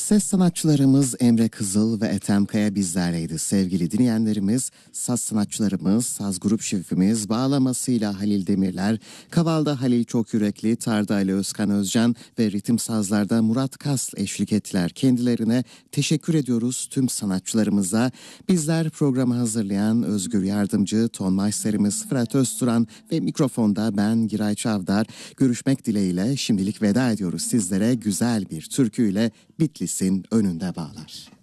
Ses sanatçılarımız Emre Kızıl ve Ethem Kaya bizlerleydi sevgili dinleyenlerimiz. Saz sanatçılarımız, saz grup şefimiz, bağlamasıyla Halil Demirler, kavalda Halil Çokyürekli, tarda Ali Özkan Özcan ve ritim sazlarda Murat Kasl eşlik ettiler. Kendilerine teşekkür ediyoruz tüm sanatçılarımıza. Bizler programı hazırlayan Özgür Yardımcı, ton maisterimiz Fırat Özturan ve mikrofonda ben Giray Çavdar. Görüşmek dileğiyle şimdilik veda ediyoruz sizlere güzel bir türküyle Bitlis'in önünde bağlar.